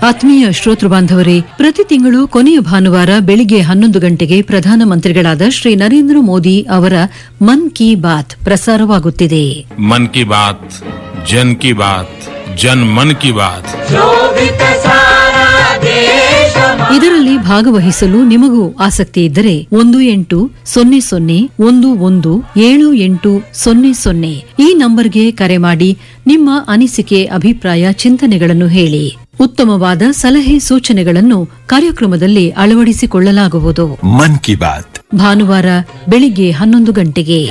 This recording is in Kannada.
ಆತ್ಮೀಯ ಶ್ರೋತೃ ಬಾಂಧವರೇ, ಪ್ರತಿ ತಿಂಗಳು ಕೊನೆಯ ಭಾನುವಾರ ಬೆಳಿಗ್ಗೆ 11 ಗಂಟೆಗೆ ಪ್ರಧಾನಮಂತ್ರಿಗಳಾದ ಶ್ರೀ ನರೇಂದ್ರ ಮೋದಿ ಅವರ ಮನ್ ಕಿ ಬಾತ್ ಪ್ರಸಾರವಾಗುತ್ತಿದೆ. ಮನ್ ಕಿ ಬಾತ್ ಜನ್ ಕಿ ಬಾತ್ ಜನ್ ಮನ್ ಕಿ ಬಾತ್. ಇದರಲ್ಲಿ ಭಾಗವಹಿಸಲು ನಿಮಗೂ ಆಸಕ್ತಿ ಇದ್ದರೆ 1800117800 ಈ ನಂಬರ್ಗೆ ಕರೆ ಮಾಡಿ ನಿಮ್ಮ ಅನಿಸಿಕೆ, ಅಭಿಪ್ರಾಯ, ಚಿಂತನೆಗಳನ್ನು ಹೇಳಿ. ಉತ್ತಮವಾದ ಸಲಹೆ ಸೂಚನೆಗಳನ್ನು ಕಾರ್ಯಕ್ರಮದಲ್ಲಿ ಅಳವಡಿಸಿಕೊಳ್ಳಲಾಗುವುದು. ಮನ್ ಕಿ ಬಾತ್ ಭಾನುವಾರ ಬೆಳಿಗ್ಗೆ 11 ಗಂಟೆಗೆ.